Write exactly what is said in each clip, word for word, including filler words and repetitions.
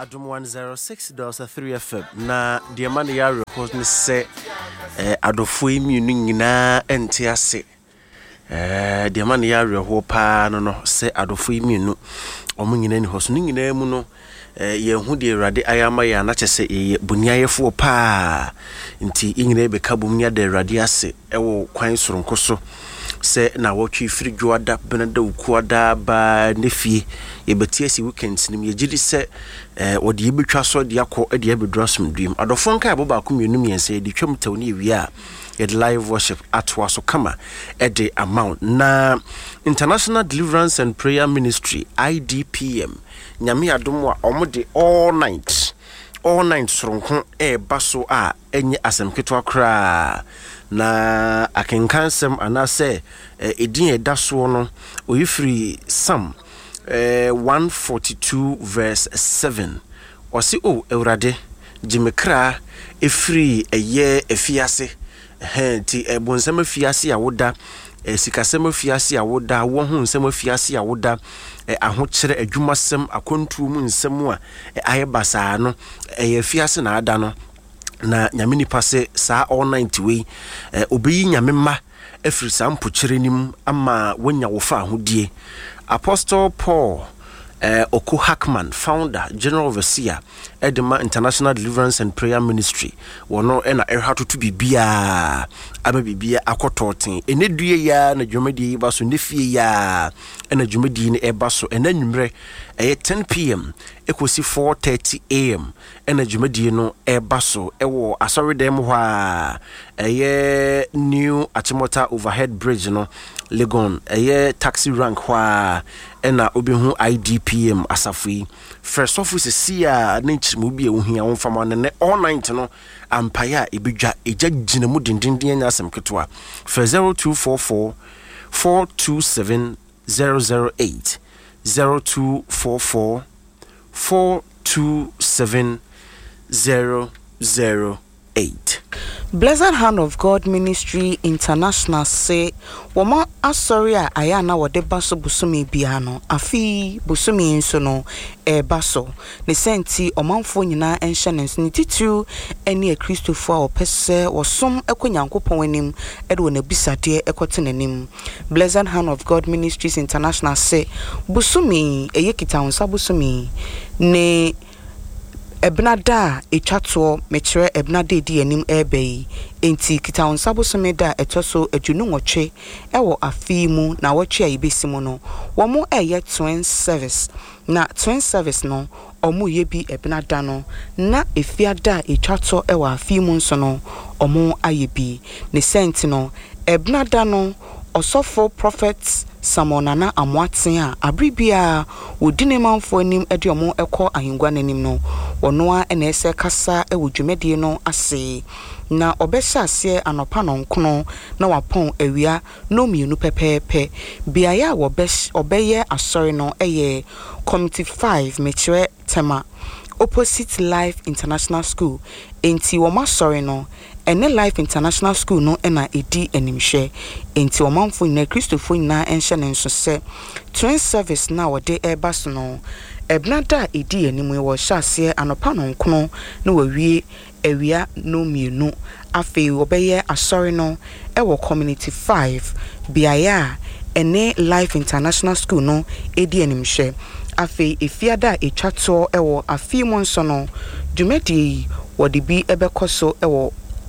Adum one oh six point three F M na the man ya report ni se eh adofo imienu nyina ente ase eh the man ya reho pa no no se adofo imienu omo nyina ni hoso nyina mu no eh ye hu de Awurade ayama ya na chese ye buniayefo pa nti nyina be kabum nya de Awurade ase ewo kwan soronko so se na wotwe firi dwoada benada ukuada ba nefie yebeti asi weekends nim yegidi se eh wode yebetwa so de akọ de yebedrosum duim adofo nka aboba akomienu miense de twam tawni wi a yed live worship atwa so kama e de amount na International Deliverance and Prayer Ministry I D P M nyame adom a omode all night all night soronko e baso a enye asemketo akra na akenkansem anase edin edaso no oyifri Psalm eh one forty-two verse seven osi o Awurade jimekra efri eye efiase eh ti ebonsem afiase awoda sikasem afiase awoda wo hu nsem afiase awoda ahokere adwumasem akontu mu nsem a ayebasa no eye afiase na ada no na nyame ni pase sa all ninety we eh, obeyi nyame ma efiri sa mpokire nim ama wonya wo fa ahodie Apostle Paul eh, Oko Hackman, founder, general overseer, Edema International Deliverance and Prayer Ministry. Wono ena erhatu tu bibia, ama bibia akototin. Ene duye ya na jumedi baso nefie ya, ena jumedi ni ebaso ena numre eh, ten p m ekosi four thirty a m ena jumedi no ebaso ewo asori dem hwa eye new Achimota overhead bridge no Legon eye taxi rank hwa ena obihu I D P M asafui first office sia nature mu bi ehia won fama ne all night no ampaya ebedwa eja gina mu dindindin anya asem ketwa for zero two four four four two seven zero zero eight zero two four four four two seven zero zero eight. Blessed Hand of God Ministry International say woma asori a aya na wode baso busumi bia no afi busumi nso no e baso ne senti omanfo nyina enhye ne nso ne titu ene a Christopher a opese wosom ekonyankopon anim ede wona bisade ekote nanim. Blessed Hand of God Ministries International say busumi eye kita wonsa busumi ne ebnada etwato mekere ebnada di anim ebe enti kita on sabosome da etoso adwunu nwotwe ewo afimu na wotwe ayibesimu no womo eye twin service na twin service no omo ye bi ebnada no na efiada etwato ewo afimu nso no omo ayebi ne senti no ebnada no osofo prophet Samonana amwaten a abribia wodine manfo anim ede omo ekọ ahengwa nanim no wonoa ene ese kasa e wodwumedie no ase na obehya ase anopa no nkono na wapon awia no mienu pepepe biaya wobesh obeye asori no eye committee five mechere tema opposite Life International School enti woma sorry no ene Life International School no ena edi animhwe enti omanfo na Christopher na enhye ne nso se twin service na wode ebas no ebnada edi animwe wo hyase anopa no nkono na wawie awia no mienu afi obeye asori no ewo community five biaya ene Life International School no edi animhwe afi efiada etwato ewo afi mo nso no dwumedi wode bi ebekoso ewo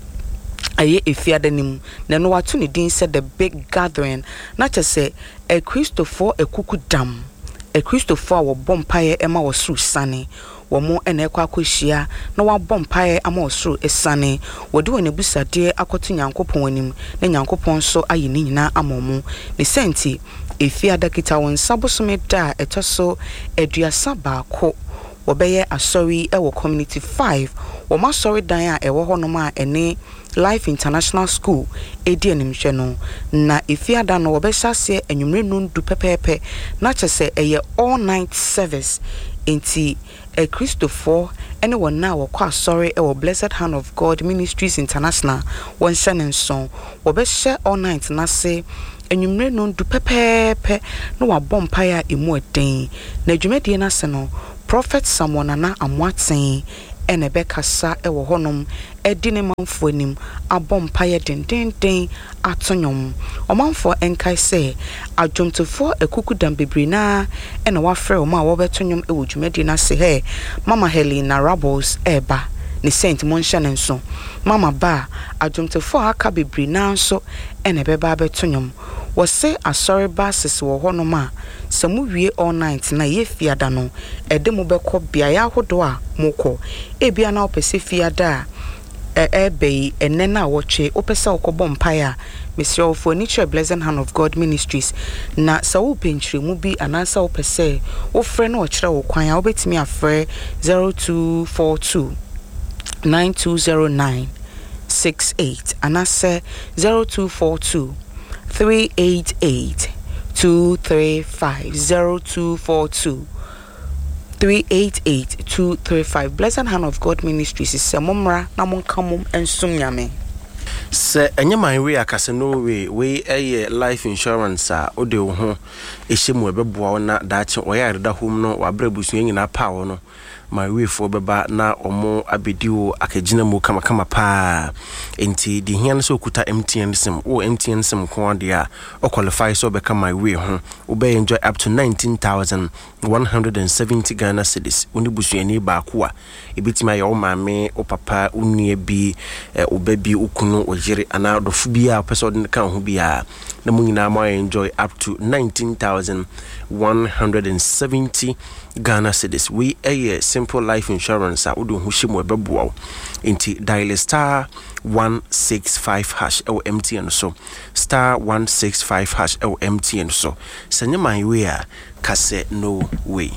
aye efiada nim na no watu ne din said the big gathering na chese a Christopher ekuku dam a Christopher wo bompaye ema wo suru sane wo mo ena ekwa akohia na wa bompaye ama wo suru esane wode wona busade akoto nyankopon anim na nyankopon so aye ni nyina amomo ne senti efiada kita won sabosome da etoso eduasa baako wobeye asori ewo community five wo ma sorry dan a ewo honom a ene Life International School edi animhwe no na efiada no wobehase anwumre nundu pepepe na chese eye all night service enti a Christopher ene wona wokwa sorry ewo Blessed Hand of God Ministries International won shanen son wobehye all night na se enwumre no ndu pepepe no wa bompaya emu eden na dwumedie na se no Prophet Samonana Amwatsen ene bekasa ewo honom edi ne manfo anim abom paye den den den atonyom omanfo enkai se adwomtofo ekukudam bebre na ene wafre o ma wo betonyom ewo dwumadi na se he Mama Helena Rabos eba ne Saint Monshane nso Mama ba adwomtofo aka bebre na nso ene beba betonyom wose asori basis wo honom a samu wie all night na ye fiada no ede mu bekọ bia ya hodo a moko ebia na opese fiada a ebe enne na woche opese okobọ mpaya Mister for Nature Blessed Hand of God Ministries na sa wo penchire mu bi anasa opese wo frɛ na okire wo kwan a obetimi afrɛ zero two four two nine two zero nine six eight anasa zero two four two three eight eight two three five zero two four two three eight eight two three five. Blessed Hand of God Ministries is a mumra namon kamum and sumyame. Se enye man we akase no we we eye life insurance a ode wo ho ehye ebeboa na daache oyareda hom no wabrabusu nyina pawo no my way for beba na omo abediwo akagina mu kama kama pa enti di hian so kuta M T N sim o M T N sim ko ade a o qualify so be my way ho o be enjoy up to nineteen thousand one hundred seventy Ghana cedis oni busuani ba ko a ebitima ye o maame o papa unie bi o baby ukunu o jire ana dofu bi a person de kan ho bi a na mu nyina ma enjoy up to nineteen thousand one hundred seventy Ghana cedis. We a simple life insurance a udu hushimo ebeboa inti dial star one six five hash or M T N so star one six five hash or M T N so senya my way a kase no way.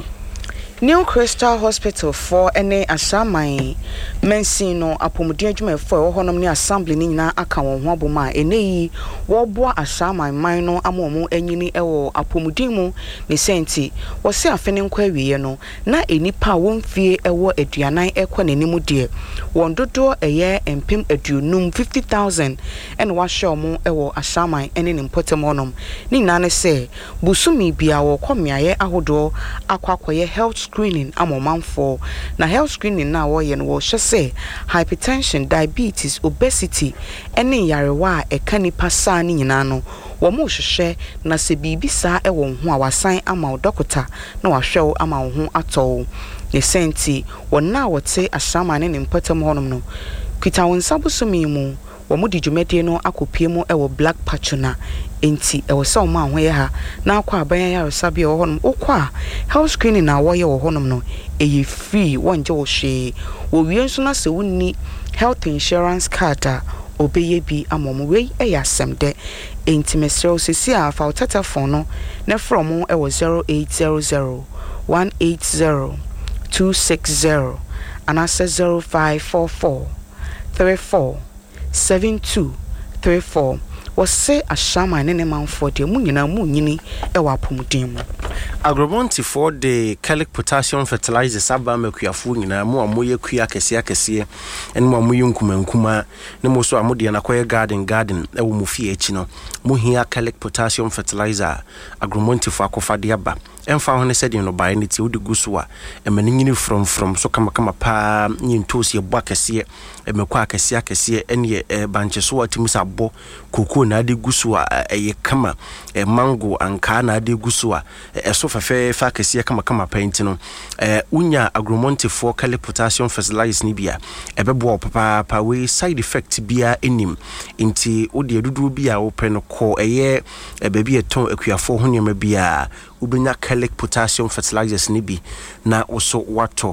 New Crystal Hospital for ene ashaman mensino apomudin adwuma for honom ni assembly ni nyina aka won ho aboma eneyi wo boa ashaman man no amomo anyini ewo apomudin mu ne senti wo se afene nkwa wiye no na enipa won fie ewo aduanan ekwa nanimu de won dodo eye empem aduonum fifty thousand ene wa hwe omo ewo ashaman ene ne mpotem honom ni nyina ne se busumi bia wo kwamiaye ahodo akwakoye health screening amomanfo na health screening na wo ye no wo hye hypertension diabetes obesity ene yarewa e kanipa sa ni nyina no wo mo hwehwe na se bibi sa e wo ho a wasan ama dokota na wahwe ama wo ho atọ ne senti wona wote ashamane ne mpatam honom no kwita won sabusumi mu wo mo di dwumade no akopie mu e wo black patchuna enti e wo sa ma ho ye ha na akwa aban ya resabe wo honom okwa health screening na wo ye wo honom no e ye free wonje wo hwe wo wie nso na se wonni health insurance card a obeye bi amomo we e ya semde enti mesro sisi a fa utata phone no na from e wo zero eight zero zero one eight zero two six zero and asa zero five four four three four seven two three four was say a shaman ne manfo de mu nyina mu nyini e wa pomudin mu Agrobonti for the Calic potassium fertilizer saba mekuafo nyina mu amoye kua kese akese en mu amoye nkuma nkuma ne mo so amode na koye garden garden e wo mu fie echi no mu hia Calic potassium fertilizer Agrobonti for akofa de aba emfa ho ne sede no bae ne ti odi guso a emani nyini from from so kama kama pa nyintosi e bo akese e mekwa akese akese ene e banche so atimusa bo koko na de guso a eye kama e mango anka na de guso a e so fafe fa akese kama kama paint no e unya Agrobonti for Calic potassium fertilizer ni bia e bebo papa pa we side effect bia enim nti odi edudu bia wo pre no ko eye e ba bia ton akuafo ho nyema bia ubenya Calic potassium fertilizers ni bi na also wato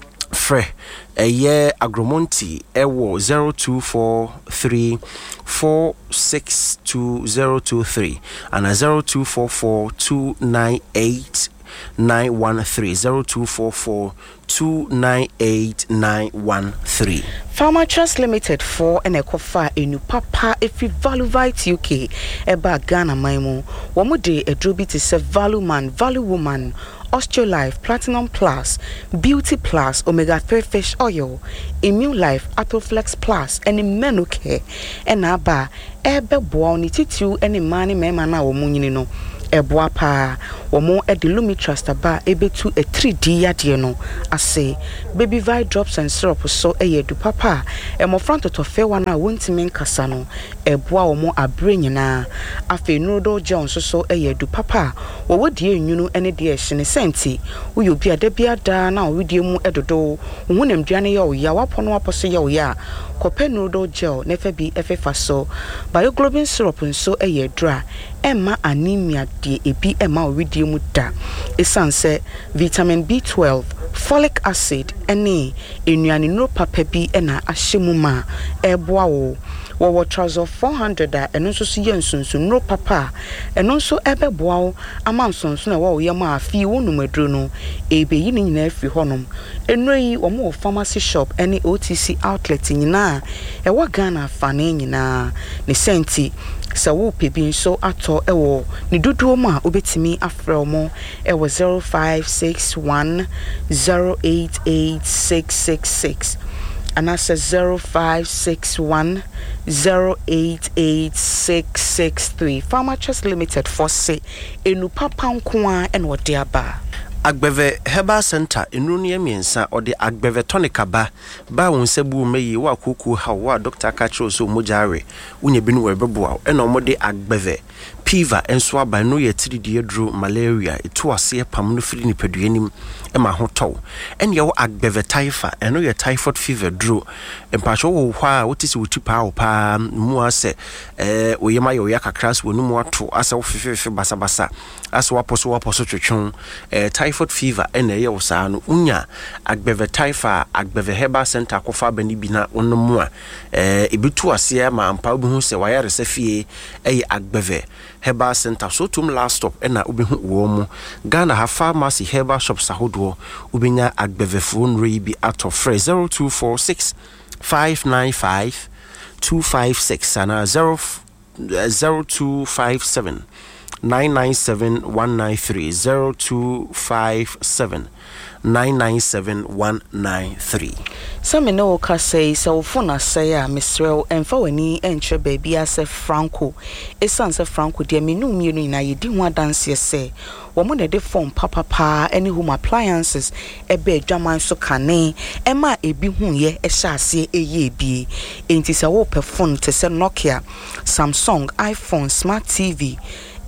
fre eye Agrobonti ewo zero two four three four six two zero two three and a zero two four four two nine eight nine one three zero two four four two nine eight nine one three. Farmer Trust Limited for an ecofa enu papa efi Valuvite U K eba Ghana maimu wamude edrobi ti se value man value woman Osteolife Platinum Plus Beauty Plus Omega three Fish Oil Immune Life Atoflex Plus and Menocare and aba ebe boa ni titiu ene mani mema na wo munyini no eboa pa womo e de Lumitrust aba ebetu a three D yade no ase baby vi drops and syrup so eye du papa e mo front to fe wana wontimi nkasa no eboa womo abre nyina afi noodle jones so so eye du papa wo wodi enwunu ene de ehye ne senti wo obi ada bia da na wo die mu edodo wo nem duane ye wo ya wapono waposo ye wo ya kope noodle gel nefa bi efefa so bioglobin syrup nso eye dra emma anemia de ebi emma owidie mu da esanse vitamin B twelve folic acid ene enuane no papa bi ena ahyemu ma eboa wo wo trouser four hundred a eno nso so yensunsun no papa eno nso ebeboa wo ama nsonso na wo ye ma afi wo numaduro no ebe yi nyina afi honom eno yi wo mo pharmacy shop ene O T C outlet nyina e wo Ghana fane nyina ne senti sa wo pebi nso ato ewo ne duduo ma obetimi afrɛ mo ewo zero five six one zero eight eight six six six and I said zero five six one zero eight eight six six three Pharmacist Limited for say enu papa nkoa en wode aba Agbeve Herbal Center enrunie miensa ode agbeve tonic aba ba won sebu meyi wa koku ha wa Doctor Kachiro so mojare unye binu webeboa ena omode agbeve Piva enso aba no ye tridie dro malaria etu ase pam no firi nipaduanim ema hotow ene ye wo agbeve typha eno ye typhoid fever dro empacho wo hwa wotisi wotipa wo pa mu ase eh oyema ye oya kakras wonu mu ato ase wo fefefe basa basa ase waposo waposo twetwon eh typhoid fever ene ye wo saa no unya agbeve typha agbeve Herbal Center kofa bani bi na wonu mu a eh ebitu ase ma ampa obi hu se wayare safie eye agbeve Herbal Center so tum last stop ena obehu wo mu Ghana ha pharmacy herbal shops ahodo ubenya agbeve phone re bi ato free zero two four six five nine five two five six and zero two five seven nine nine seven one nine three zero two five seven nine nine seven one nine three. Some no ka say so funa say a Misrel and for any entry baby as a Franco. A son of Franco dear me no meaning na ye didn't want dance ye say. Woman de form papa pa any home appliances a bed jaman so cane Emma a be whom ye a chassis a ye be. Ain't is a whoop phone to sell Nokia, Samsung, iPhone, Smart T V.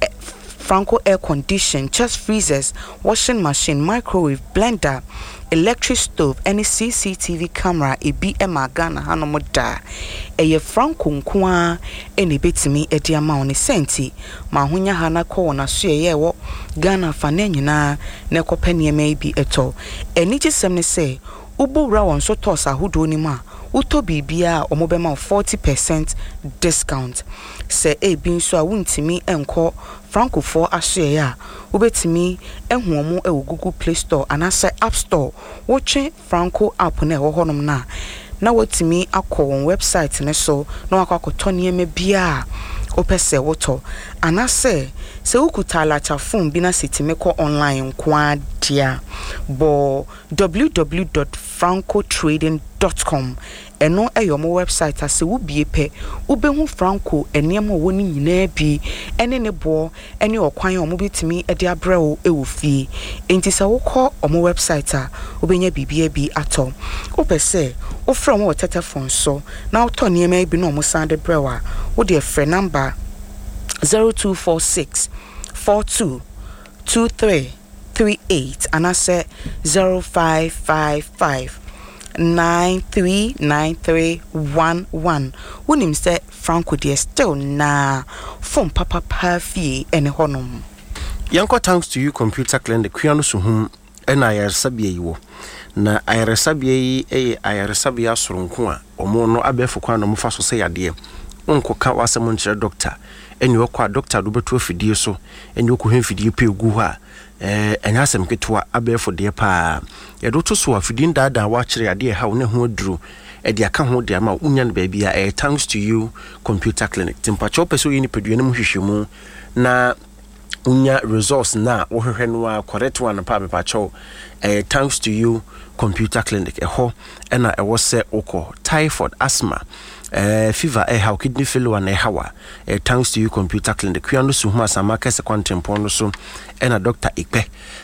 Franco air condition, chest freezers, washing machine, microwave, blender, electric stove, any C C T V camera, a B M A Ghana, Hanomoda, a ye Franco Nkwa, any bit me a diamond senti, Mahunya Hana corner, see ye wo Ghana Fanenina, Neko penny maybe at all. And it is some say, Ubu Rawan so toss a hood ma. Uto bibia or mobema forty percent discount. Say a bin so I wouldn't to me and call Franco for a share. Ubetimi and Homo a Google Play Store and I say App Store. Watching Franco app on a honum na. Now what to me I call on website and so no I could turn ye me bia. Opese woto and I say se ukutala cha phone bina city meko online kwa dia bo w w w dot franco trading dot com eno eyo mo website ase wo bie pe ubehu Franco enema woni nyina bi ene ne bo ene okwan omo betimi e de abrɛwo e wo fie enti se wo kɔ omo website a obenya bibia bi ato opese wo from wo telephone so na wo to niema bi no omo sande brɛwa wo de frɛ number zero two four six four two two three three eight and I say zero five five five nine three nine three one one. When him say Franco dear still na from papa perfie and honum. Yanko thanks to you computer clinic Kuano Suhum and I are Sabia na I are Sabia a I are Sabia Surunqua or more no abe for Quano Mufaso say a dear. Uncle Kawasamuncha doctor and you are doctor Ruberto Fidio so and you could him Fidio Guha. Eh enya asem ketwa abefo de pa ye do to so afidin dada wa kire ade ha wona ho aduru e de aka ho de ma unya no ba bia eh thanks to you computer clinic timpacho peso yini peduane mu hwehwemu na unya resource na wo hwehwe no a correct one pa pacho eh thanks to you computer clinic eho ena ewo se oko typhoid asthma eh fever eh how kidney failure na hawa eh thanks to you computer clinic kwiano so huma samaka se kwantempo no so ena Doctor Ikpe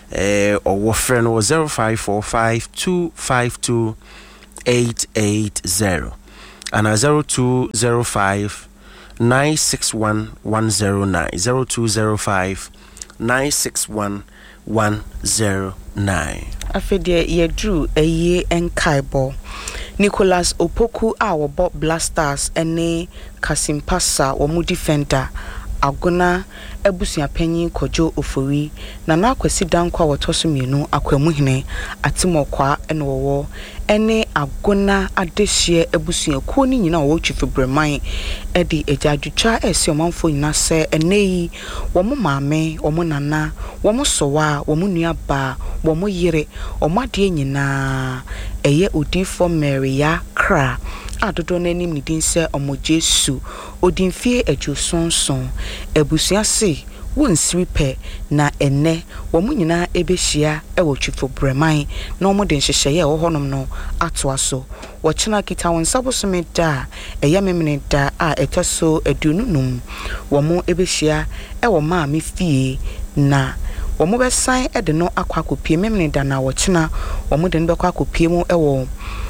eh owo friend no zero five four five two five two eight eight zero and zero two zero five nine six one one zero nine zero two zero five nine six one one zero nine. Afede yedru eye enkaibo Nicholas Opoku a wobo Blasters ene Kasimpasa wo mu defender agona ebusua panyin Kojo Ofori na na akwasi dankwa wotoso mienu akwamuhene atimokwa ene wowo ene agona adehye ebusua ko ni nyina wo twife breman edi ejadwutwa ese omanfo nyina se eneyi wo mo maame wo mo nana wo mo sowa wo mo nuaba wo mo yire o made nyina eye odifo Maria Kra adodo nanim ni din se omo Jesu odinfie adwosonson ebusua se wonsiri pe na enne wo mu nyina ebehia ewo twifo breman na omo den hyehye ye wo honom no atoa so wo chena kita won sabosome da eye memene da a etoso adununum wo mu ebehia ewo ma me fie na wo mu besan ede no akwa akopie memene da na wo chena wo mu den bekwa akopie mu ewo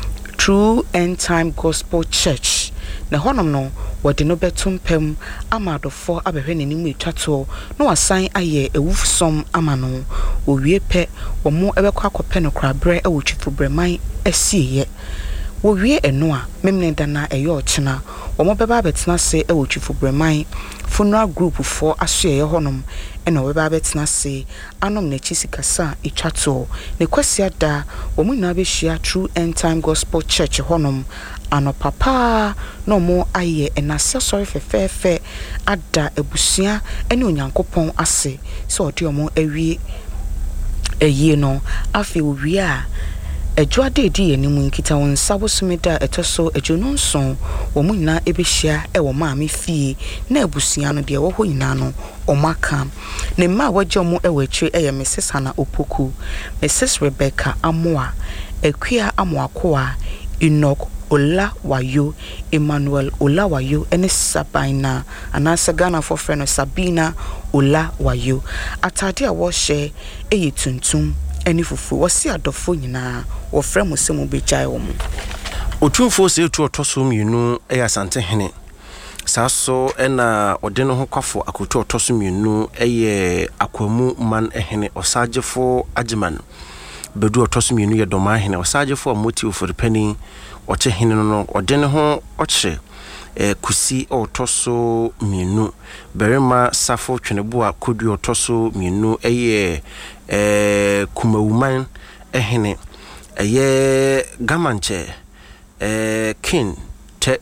True End Time Gospel Church na honom no wode no betumpem amadofo abehwe nanim etwato no wasan aye ewufsom amano owie pe wo mu ebekwa akopɛ no krabre ewo twifo breman asieye wo wie eno a memne dana eyo ochena wo mo beba betena se ewo twifo breman funeral group for asoye honom ena wo beba betena se anom na chisikasa etwato ne kwasia da wo mu na behia True End Time Gospel Church honom ano papa no mo aye enase sorry fefefe ada ebusua ene onyankopon ase so ode omo awie eye no afi owie a Ejwade di enimu nkita won sabosumeda etoso ejononson wo mu nyina ebehia e wo maame fie na ebusua no de wo ho nyina no omaka ne ma waje omo e wetwe eye Missus Hannah Opoku Missus Rebecca Amoa Ekwia Amoakoa Enoch Ola Wayo Emmanuel Ola Wayo ene Sabina anasa Ghana for friend Sabina Ola Wayo atade a wo hye eye tuntum eni fufu wasi adofo nyina wo frem semu bejai wo mu otumfo se etu otoso mienu eya sante hene saso ena ode no ho kwafo akotu otoso mienu eye akwamu man ehene osagefo agiman bedu otoso mienu ye doma hene osagefo amoti ofuripani oche hene no ode ne ho oche eh kusi otoso mienu berema safo twenebu akodu otoso mienu eye eh kumawuman ehene eye gamanche eh kin te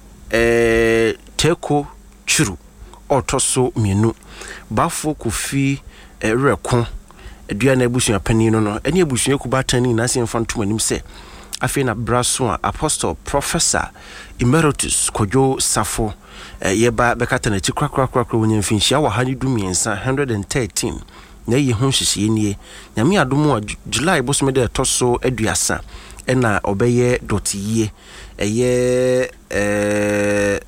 eh teko churu otoso mienu bafo kufi eh, reko edua na ebusua pani no no ene ebusua kubatani na se mfantum anim se afi na braso a apostle professor emeritus Kojo Safo eh, yeba bekata na chikra kra kra kra wonya mfinhia wa hanidu miensa one hundred thirteen na ye ho hyehyɛ nie nyame adomo a July bosome de toso aduasa ena obeye dotiye eye eh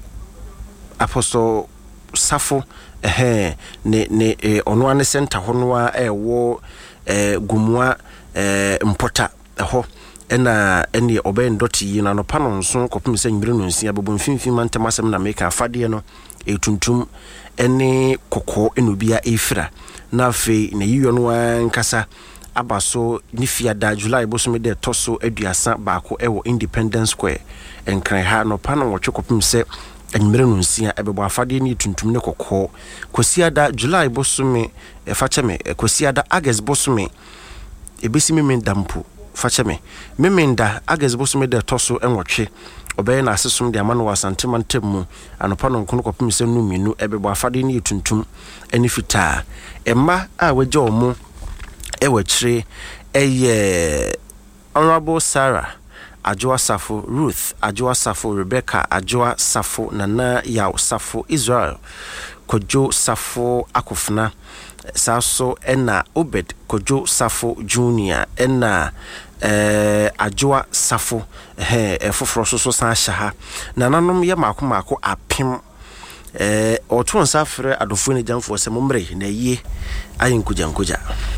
apostle Safo eh ne ne eh, ono ane center hono a ewo eh gumua eh mpota eho ena ene obeye dotiye na no pano nso kopim se nyire no nsia bebo mfimfim mantemasem na make afade no etuntum ene kokko enobia efira na fe na yiyo no ankasa abaso ni fiada July bosome de toso aduasa baako ewo Independence Square enkran ha no pa no wotwekopim se anyimere no nsia ebebo afade ni tuntum ne kokko kosiada July bosome efacheme kosiada August bosome ebesi memendampo facheme memenda August bosome de toso enwotwe obey na asesum de amano wasante mantemu anopa no nkono kopim se no minu ebebo afade ni tuntum eni fita emma a waje omo ewachire eye Honorable Sarah Ajoa Safo, Ruth Ajoa Safo, Rebecca Ajoa Safo, Nana Yao Safo, Israel Kojo Safo Akofna Saso ena Obed Kojo Safo Junior ena eh Adwoa Safo eh efoforo so so san hya nananom ye mako mako apem eh oto nsafre adofo ne jamfo se momre na yie ayenkuja nkuja.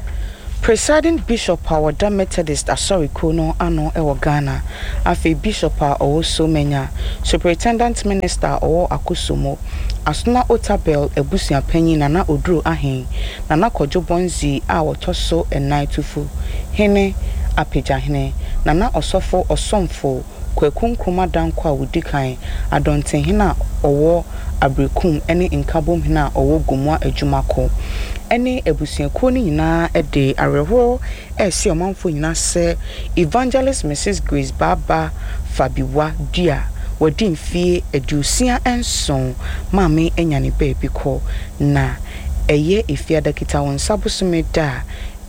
Presiding Bishop Awada Methodist Asori Kono ano ewo Ghana afi Bishop a owo so menya Superintendent Minister owo Akusumo Asuna Otabel ebusia panyin Nana Oduro Ahen Nana Kojo Bonzi a wotoso enai tufu hene apeja hene Nana Osofo Osomfo Kwaku Nkrumah Dankwa Wudikan Adonten hena owo Abrekum ene Nkabom hena owo Gomwa Ejumako ene ebusiankuo ni nyina ede areho esi omanfo nyina se Evangelist Missus Grace Baba Fabiwa Dia wadi mfie edusia enson maame enyane baby ko na eye efia dakita wonsa bosome da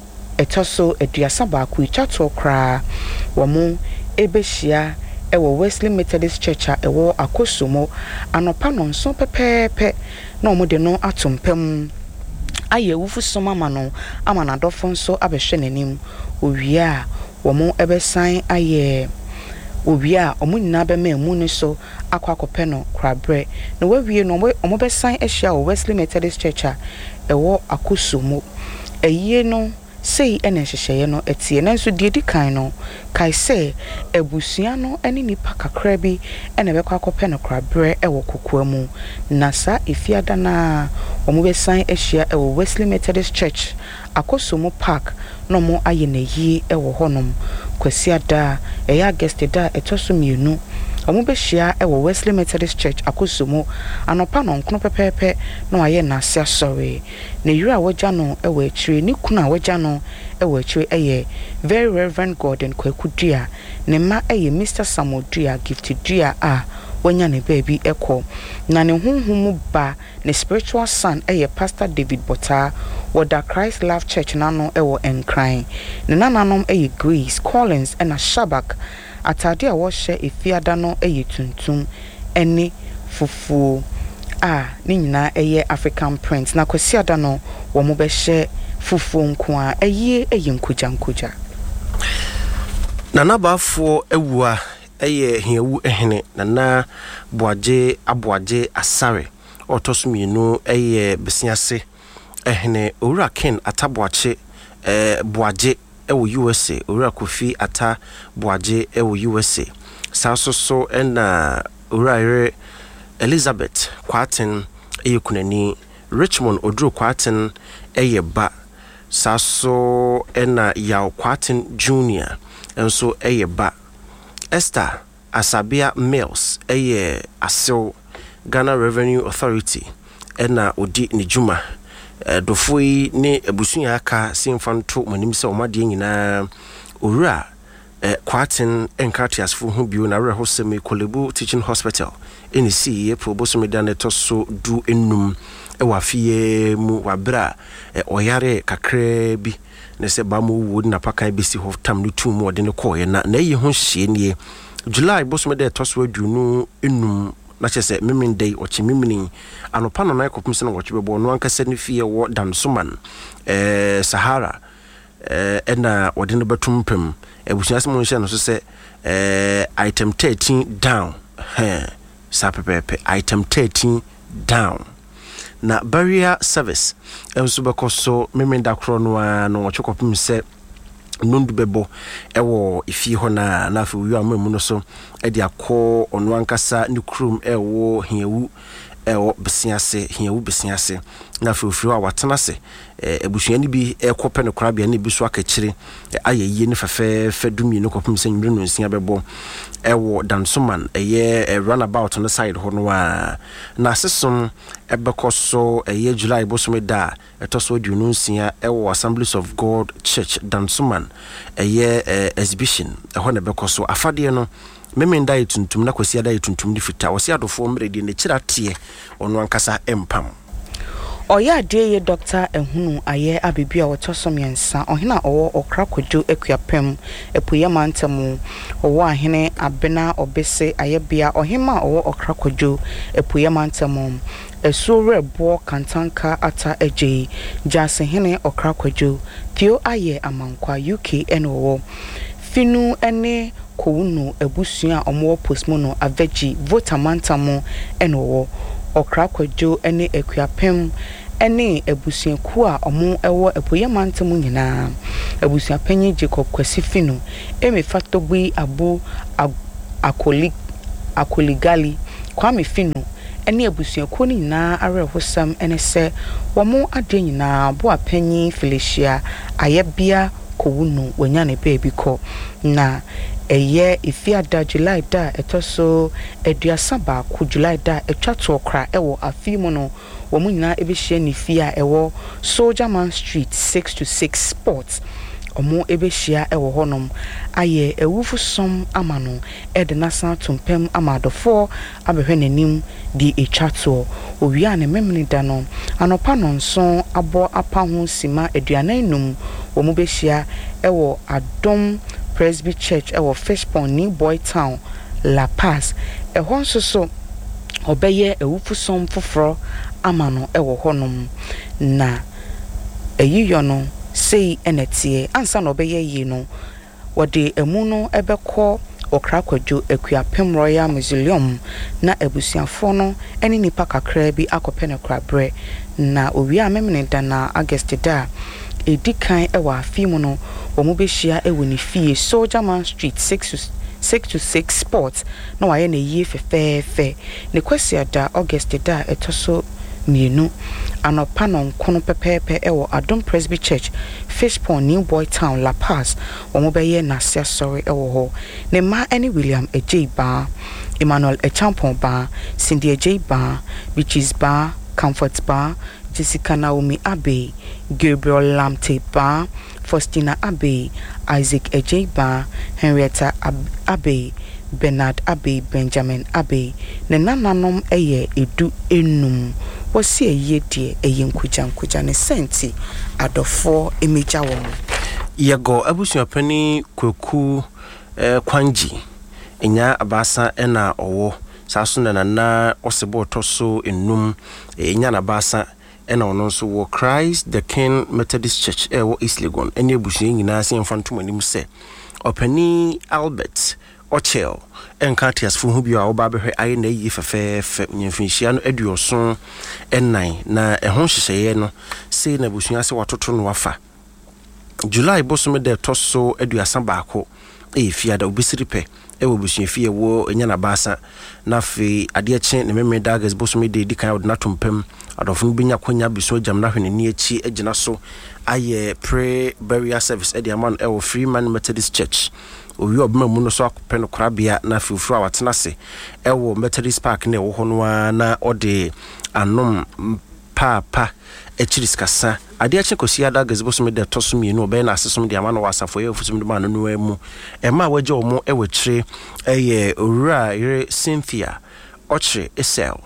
etoso eduasa ba ku ichato kra womo ebehia ewo Wesley Methodist Church a ewo Akosomo anopa no nso pepepe na omode no atompem aye wufu soma mano ama na dofo nso abehwe nanim owia womo ebesan aye owia omo nyina be ma mu ne so akwakope no krabre na wawie no omo besan ehia wo Wesley Methodist Church a ewo Akosomo eye no sei ene hyehyeye no etie nanso die dikan no kai se ebusua no ene nipa kakra bi ene bekwa akopɛ no krabre ewo kokoa mu na sa efiada na omo besan ehia ewo Wesley Methodist Church Akosomo Park no mo aye na yie ewo honom kwasiada eya guest da etoso mienu omo behia ewo Wesley Methodist Church Akosomo anopa no nkono pepepe no aye na asia sorry na yura wagya no ewo akire ni kuna wagya no ewo akire eye Very Reverend Gordon Kwaku Dua ne ma eye Mister Samuel Dua Gift Dua a wanya ne baby eko na ne honhom ba ne spiritual son eye Pastor David Bota woda Christ Love Church nano ewo Enkran ne nananom eye Grace Collins and a Shabak atade a wo hye efiada no eye tuntum ene fufu a ni nyina eye African print na kwasiada no wo mo be hye fufu nko a eye eye nkuja nkuja nana bafo ewua eye hiewu ehene nana boaje aboaje asare otosumienu eye besiase ehene owura Ken ataboache eh boaje ewo U S A owura Kofi ata boaje ewo U S A sasoso ena owura Elizabeth Kwaten eye kunani Richmond Oduro Kwaten eye ba saso ena Yaw Kwaten Junior enso eye ba Esther Asabia Mills eye asew Ghana Revenue Authority ena odi ni juma dofoi ne ebusunya aka simfanto manim se omade nyina owura Kwaten enkratiasfo hu bio na reho semi Kolebu Teaching Hospital eni si probosomi dane toso du enum e wafie mu wabra oyare kakra bi ne se ba mu wodi na pakan besi ho tam no tu mu ode ne koye na na yi ho hye nie July bosomi de toso adunu enum na chese mimin day ochi mimini anopa no na ekopum se na wochi bebo no ankasa ne fie wo Dansoman eh Sahara eh ena ode ne batum pem ebusuase mo nhye no so se eh item thirteen down eh sa pepepe item thirteen down na barrier service enso bekoso mimin da kro no no wochikopum se nundu bebo ewo ifie ho na na afi wi amamu no so e dia ko onu ankasa ni krum ewo hiewu ewo besiase hiewu besiase na afi ofiri wa watena se ebusua ni bi ekope no krabia ni bi so akachire ayeye ni fefe fedumi no kopum se nwure no nsia bebo ewo Dansoman eye runabout on the side ho no a na sesom ebekoso eye July bosomi da etoso aduonu nsia ewo Assemblies of God Church Dansoman eye exhibition eho na bekoso afade no memen da tuntum na kwasi da tuntum di fita wasi adofo mredi ne kirate ono ankasa empam Oya de Doctor Ehunu aye abibia wotosom yensa ohina owo okra kojo ekuapem epuye mantemu owo ahene abena obese ayebia ohima owo okra kojo epuye mantemu esure bo kantanka ata eje jase hene okra kojo Theo aye amankwa U K enowo finu ene kowunu ebusua omo postmo no aveji voter mantamo ene wo okra kwadwo ene akuapem ene ebusua ku a omo ewo epoye mantamo nyina ebusua panyi Jacob Kwesi finu eme fatogbi abo akoli akoligali Kwame finu ene ebusua ku ni na arehosam ene se womo ade nyina bo apanyi Felicia ayebia kowunu wanyane baby ko na eye ifiada July da etoso eduasa ba ku July da etwato okra ewo afimo no womu nyina ebehia ni fia ewo Soldierman Street six to six Sports omo ebehia ewo honom aye ewufu som amano ede nasa tumpem amadofo abehwe nanim di etwato owia ne memni da no anopa no nso abo apa ho sima eduanan num womu behia ewo Adom Presby Church ewo Fishpond New Boy Town La Paz ehon nso so obeye ewufu som foforo amano ewo honom na eyiyo no sei enetie ansa no obeye yi no wode emu no ebekọ okra kwadwo akuapem Royal Mausoleum na ebusuafo no ene nipa kakra bi akọpẹ ne krabre na owia memene da na August da edikan ewa afimu no omo behia ewo ni fie Soldierman Street six to six Sports na waye na yie fefefe ne kwasi ada August da etoso mienu anopa no nkono pepepe ewo Adom Presby Church Fishpond New Boy Town La Paz omo beye na sia sorry ewo ho ne ma ene William Ejeba Emmanuel Echampon ba Cindy Ejeba Beaches ba Comfort ba Jessica Naomi Abe Gabriel Lamte ba Faustina Abe Isaac Ejeba Henrietta Abe Bernard Abe Benjamin Abe ne nananom eye edu enum wasi eye die eye nkuja nkuja ne senti adofo emeja wo yego abusua pani Kweku eh, Kwanji enya abasa ena owo saso na na osebo toso enum enya na abasa ena ono nso wo Christ the King Methodist Church e wo East Legon eni abusua nyina se mfantom anim se opani Albert Ochel enkatias fu hu bi a oba behwe aye na yi fefefe nyemfinhia no aduoso enan na ehon hyehyeye no sei na busua se watoto no wafa July bosom de toso aduasa baako e fiada obisiripe e wo busua fie wo enya na basa na fe ade ache ne meme dagas bosom de dikan od na tompem adofo binya kwanya biso jam na hwene ni achi agina so aye pray burial service e de man e wo Freeman Methodist Church owi obema mu no so akopɛ no korabea na fufuru a watena se ewo Methodist Park na ewo hono na ode anom papa echiris kasa ade ache kosi ada gazebo de toso mienu obe na asesom de amano wasafo ye ofusum de manu no emu ema waje omo ewechire eye owura ire Cynthia Ochre Esel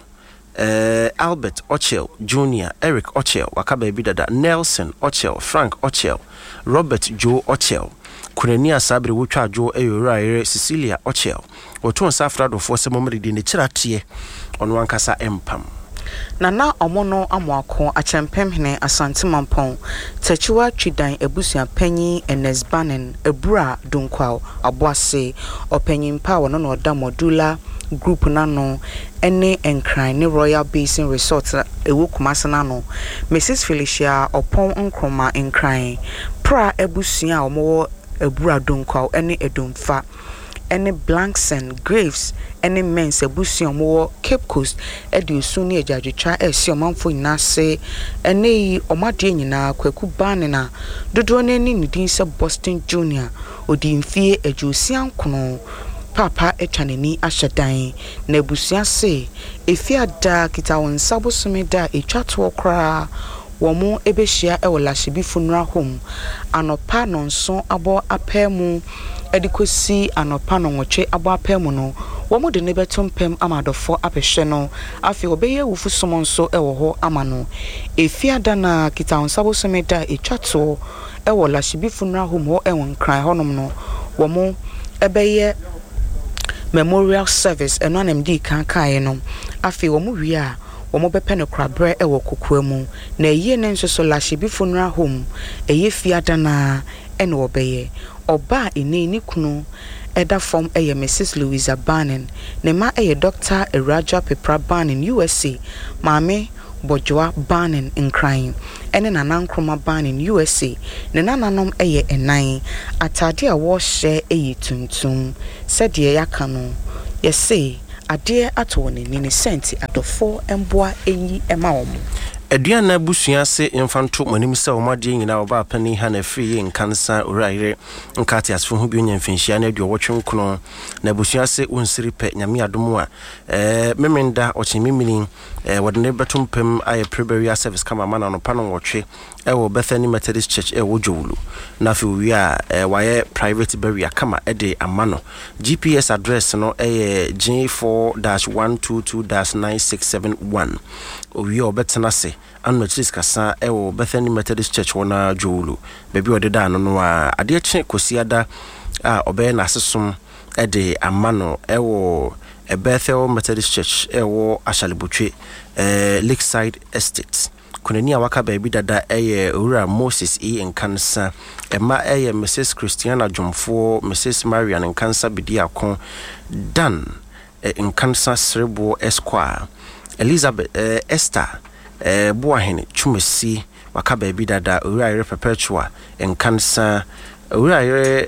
Uh, Albert Ochel Junior Eric Ochel wakaba bi dada Nelson Ochel Frank Ochel Robert Joe Ochel Kunenia Sabre wotwa jo eyora ere Cecilia Ochel oton safrado fo se momre di ne kiratie ono ankasa empam na na omono amoako achempem hene Asante Mampon tachiwa twidan ebusua panyi Enesbanen ebura dunkwao aboase opanyin pa wono no da modula group nano ene enkran ne Royal Basin Resort ewo Kumasi nano Missus Felicia opon nkroma enkran pra ebusua omo ebura dunkwao ene edumfa ene Blankson Graves ene Men's ebusua omo Cape Coast ediosu ne ejadwetwa esi omanfo nyina se ene yi omade nyina Kweku Bane na dodo ne ni nidin se Boston Junior odi mfie ejusian kono papa etwaneni ahyedan na ebusua se efiada kita won sabosome da etwato okra womo ebehia e wolashebi funeral home anopa no nso abo apemu edikosi anopa no nwotwe abo apemu no womo de ne betompem amadofo apehwe no afi obeye wufu somo nso e wo ho amano efiada na kita won sabosome da etwato e wolashebi funeral home ho e won kran honom no womo ebeye memorial service eno anem di kan kae no afi wo mu wi a wo mo bepe no krabre e wo kokua mu na eye ne nso so lashe bi funeral home eye fiada na eno obeye oba ene ni kunu eda form eye Missus Louisa Barnin ne ma eye Doctor Eraja Pepra Barnin U S A Mame Bojwa Barnin in crying ene nanankroma Barnin U S A ne nananom eye enan atade a wo hye eye tuntum said ye yaka no ye say ade ato ne ni senti adofo emboa enyi ema wo Aduan na busua se infanto manim se o made nyina oba pani ha na free yin kansa oraire nkate asfo hu bi onyam finhia na aduo wotwe nkono na busua se onsiri pe nyame adom a eh memenda ochimimini eh wode ne betompem aye Preberia service kama mana no pa no wotwe e wo Bethany Methodist Church e wo Jowulu na fi wi a eh waye private burial kama e de amano G P S address no eh J four dash one two two dash nine six seven one owi obetena se anno chris kasa e wo Bethany Methodist Church wona Jowulu bebi odeda no no a ade che kosiada a obe na asesom e de amano e wo e Bethel Methodist Church e wo Ashalibutwe eh Lakeside Estate kunani awaka baby dada eye owura Moses e enkansa ema eye Missus Christiana Jomfo Missus Marian enkansa bidi akon dan e enkansa Srebo Esquire Elizabeth eh, Esther eh Boahene Chumesi waka baby dada owura Perpetua enkansa owura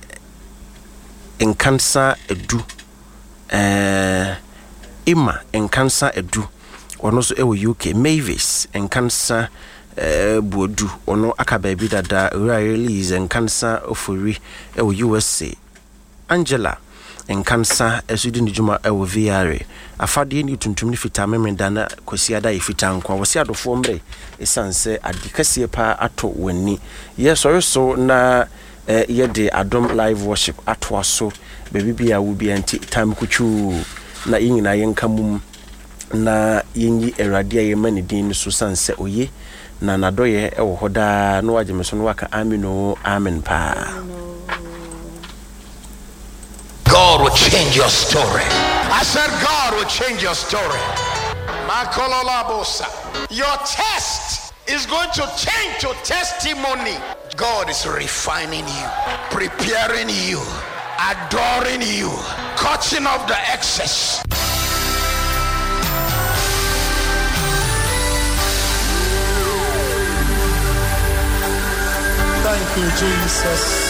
enkansa edu eh Emma enkansa edu ono so ewo U K Mavis enkansa eh Buodu ono aka baby dada owura release enkansa ofori ewo U S A Angela enkansa esudi ni juma ewo V R afade ni tuntum ni fita memenda na kwasiada ifita nkwa wasi adofo mbre esanse adikase pa ato wani yes so na eh, yede Adom live worship atwa so baby bia wo bia nti time kuchu na yinina yenkamum na yenyi erade ayemani din so sanse oye na nadoye ewo hoda no wajemeso no waka amino amen pa. God will change your story. I said God will change your story. Your test is going to change to testimony. God is refining you, preparing you, adoring you, cutting off the excess. Thank you, Jesus.